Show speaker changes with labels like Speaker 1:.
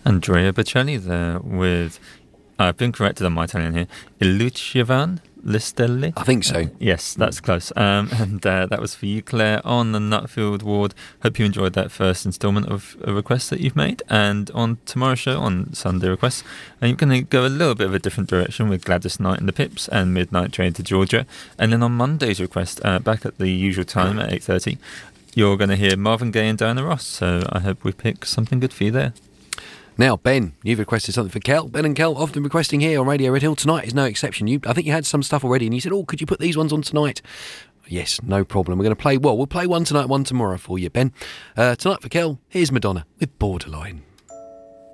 Speaker 1: Andrea Bocelli there with, I've been corrected on my Italian here, Il Lucivan Listelli.
Speaker 2: I think so.
Speaker 1: Yes, that's close. And that was for you, Claire, on the Nutfield Ward. Hope you enjoyed that first instalment of a request that you've made. And on tomorrow's show, on Sunday Requests, you're going to go a little bit of a different direction with Gladys Knight and the Pips and Midnight Train to Georgia. And then on Monday's request, back at the usual time at 8:30, you're going to hear Marvin Gaye and Diana Ross. So I hope we pick something good for you there.
Speaker 2: Now, Ben, you've requested something for Kel. Ben and Kel often requesting here on Radio Red Hill. Tonight is no exception. I think you had some stuff already, and you said, could you put these ones on tonight? Yes, no problem. We're going to play, we'll play one tonight, one tomorrow for you, Ben. Tonight for Kel, here's Madonna with Borderline.